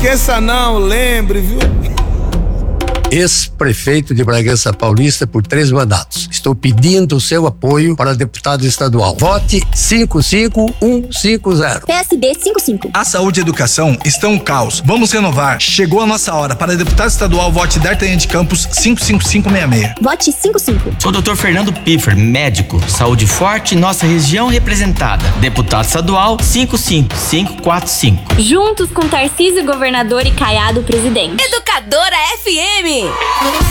esqueça não, lembre, viu? Ex-prefeito de Bragança Paulista por 3 mandatos. Estou pedindo o seu apoio para deputado estadual. Vote 55150. PSB 55. A saúde e a educação estão um caos. Vamos renovar. Chegou a nossa hora. Para deputado estadual, vote D'Artagnan de Campos 55566. Vote 55. Sou o Dr. Fernando Piffer, médico. Saúde forte, nossa região representada. Deputado estadual 55545. Juntos com Tarcísio, governador, e Caiado, presidente. Educadora FM.